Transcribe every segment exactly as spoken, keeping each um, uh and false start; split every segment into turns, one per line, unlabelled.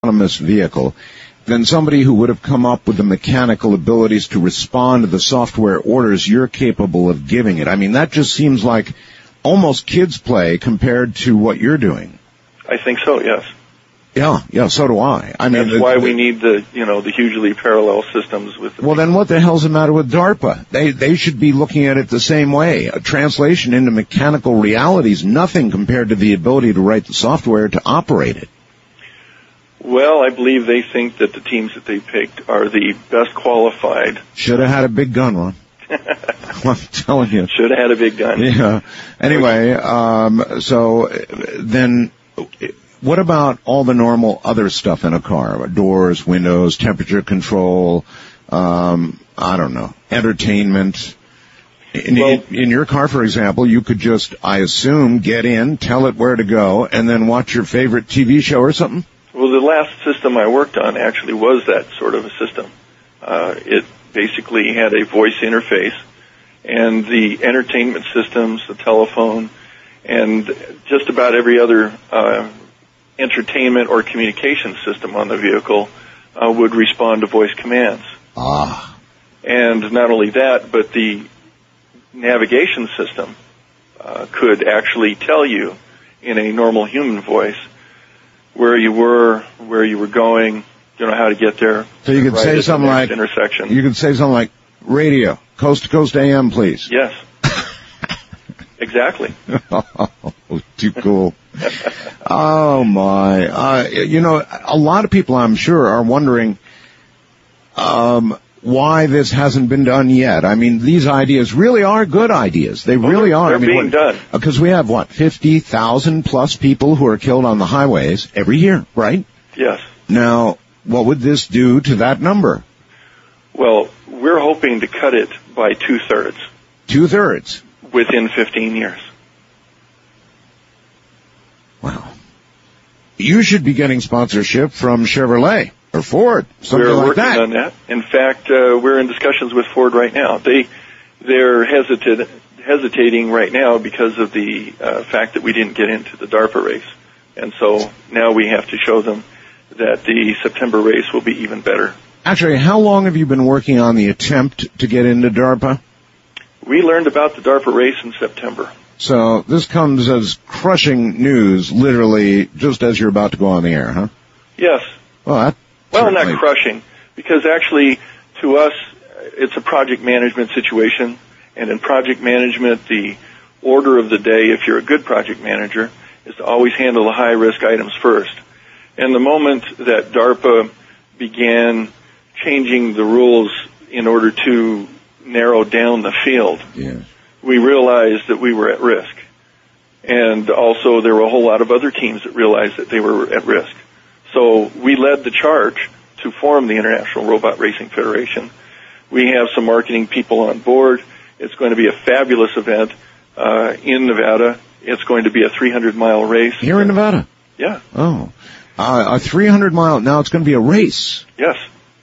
autonomous vehicle than somebody who would have come up with the mechanical abilities to respond to the software orders you're capable of giving it. I mean, that just seems like almost kids' play compared to what you're doing.
I think so, yes.
Yeah, yeah, so do I. I mean,
that's
the,
why
the,
we need the, you know, the hugely parallel systems with the
Well, then what the hell's the matter with DARPA? They they should be looking at it the same way. A translation into mechanical reality is nothing compared to the ability to write the software to operate it.
Well, I believe they think that the teams that they picked are the best qualified.
Should have had a big gun, Ron. I'm telling you.
Should have had a big gun.
Yeah. Anyway, um, so then what about all the normal other stuff in a car? Doors, windows, temperature control, um, I don't know, entertainment. In,
well,
in your car, for example, you could just, I assume, get in, tell it where to go, and then watch your favorite T V show or something?
Well, the last system I worked on actually was that sort of a system. Uh, it basically had a voice interface, and the entertainment systems, the telephone, and just about every other uh, entertainment or communication system on the vehicle uh, would respond to voice commands.
Ah.
And not only that, but the navigation system uh, could actually tell you in a normal human voice where you were, where you were going, you know, how to get there.
So you could
right
say
at
something
the
like,
next intersection.
You could say something like, radio, coast to coast A M, please.
Yes. Exactly.
Oh, too cool. Oh my. Uh, you know, a lot of people, I'm sure, are wondering, um, why this hasn't been done yet. I mean, these ideas really are good ideas. They
well,
really
they're,
are.
They're
I mean,
being
what,
done.
Because we have, what, fifty thousand plus people who are killed on the highways every year, right?
Yes.
Now, what would this do to that number?
Well, we're hoping to cut it by two-thirds.
Two-thirds?
Within fifteen years.
Wow. You should be getting sponsorship from Chevrolet or Ford, something
we're
like
that.
We're
working on that. In fact, uh, we're in discussions with Ford right now. They, they're hesitant, hesitating right now because of the uh, fact that we didn't get into the DARPA race. And so now we have to show them that the September race will be even better.
Actually, how long have you been working on the attempt to get into DARPA?
We learned about the DARPA race in September.
So this comes as crushing news, literally, just as you're about to go on the air, huh?
Yes.
Well, that
well
certainly...
not crushing, because actually, to us, it's a project management situation, and in project management, the order of the day, if you're a good project manager, is to always handle the high-risk items first. And the moment that DARPA began changing the rules in order to narrow down the field,
yeah.
we realized that we were at risk. And also there were a whole lot of other teams that realized that they were at risk. So we led the charge to form the International Robot Racing Federation. We have some marketing people on board. It's going to be a fabulous event uh, in Nevada. It's going to be a three hundred mile race.
Here in Nevada?
Yeah.
Oh. Uh, a three hundred mile, now it's going to be a race.
Yes.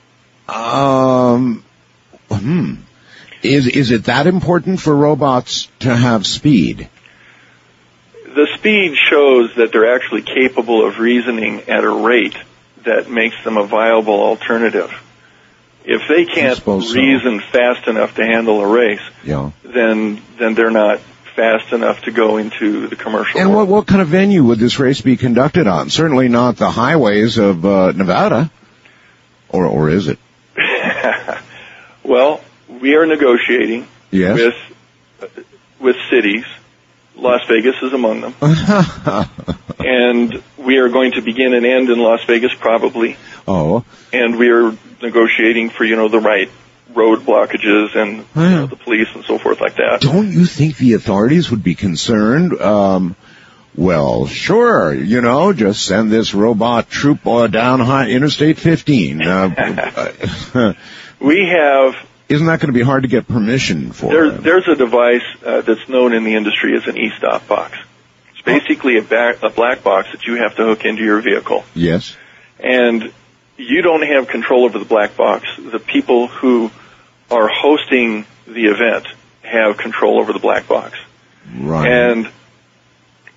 Um, hmm. Is is it that important for robots to have speed?
The speed shows that they're actually capable of reasoning at a rate that makes them a viable alternative. If they can't reason so. fast enough to handle a race,
yeah.
then then they're not fast enough to go into the commercial
And
world.
what, what kind of venue would this race be conducted on? Certainly not the highways of uh, Nevada. Or or is it?
Well, we are negotiating
yes.
with uh, with cities. Las Vegas is among them. And we are going to begin and end in Las Vegas probably.
Oh.
And we are negotiating for, you know, the right road blockages and
oh, yeah.
you know, the police and so forth like that.
Don't you think the authorities would be concerned? Um, well, sure, you know, just send this robot troop uh, down high Interstate fifteen. Uh,
we have...
Isn't that going to be hard to get permission for?
There, there's a device uh, that's known in the industry as an e-stop box. It's basically a, back, a black box that you have to hook into your vehicle.
Yes.
And you don't have control over the black box. The people who are hosting the event have control over the black box.
Right.
And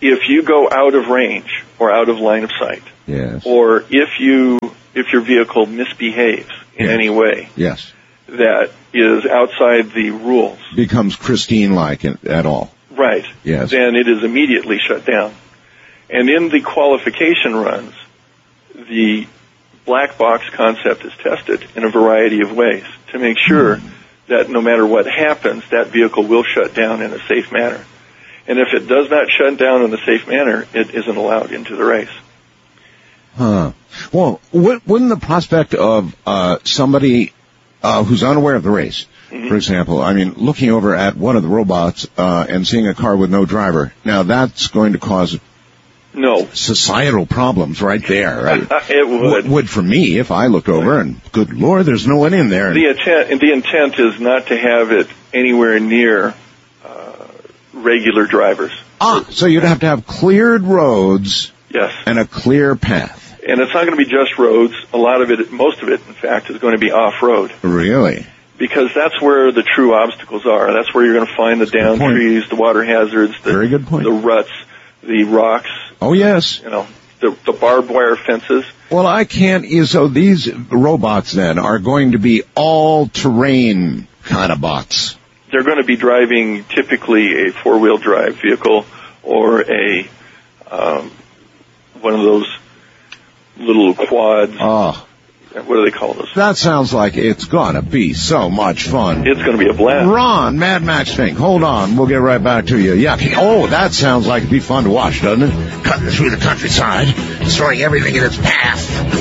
if you go out of range or out of line of sight,
yes,
or if you if your vehicle misbehaves in
yes.
any way,
yes,
that is outside the rules,
becomes Christine-like at all,
right?
Yes,
then it is immediately shut down. And in the qualification runs, the black box concept is tested in a variety of ways to make sure mm. that no matter what happens, that vehicle will shut down in a safe manner. And if it does not shut down in a safe manner, it isn't allowed into the race.
Huh. Well, wouldn't the prospect of uh, somebody uh, who's unaware of the race, mm-hmm. for example, I mean, looking over at one of the robots uh, and seeing a car with no driver, now that's going to cause
no
societal problems right there. Right?
It would.
Would for me if I looked over and, good Lord, there's no one in there.
The intent, the intent is not to have it anywhere near uh, regular drivers.
Ah, so you'd have to have cleared roads.
Yes.
And a clear path.
And it's not going to be just roads. A lot of it, most of it, in fact, is going to be off-road.
Really?
Because that's where the true obstacles are. That's where you're going to find the down trees, the water hazards, the,
Very good point.
the ruts, the rocks.
Oh, yes.
You know, the, the barbed wire fences.
Well, I can't, so these robots then are going to be all-terrain kind of bots.
They're going to be driving typically a four-wheel drive vehicle or a, um, one of those little quads.
Oh.
What do they call those?
That sounds like it's gonna be so much fun.
It's gonna be a blast.
Ron, Mad Max Fink, hold on. We'll get right back to you. Yeah. Oh, that sounds like it'd be fun to watch, doesn't it?
Cutting through the countryside, destroying everything in its path.